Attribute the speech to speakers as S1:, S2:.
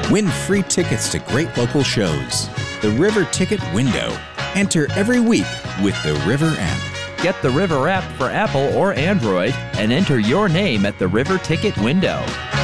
S1: Win free tickets to great local shows. The River Ticket Window. Enter every week with the River app.
S2: Get the River app for Apple or Android and enter your name at the River Ticket Window.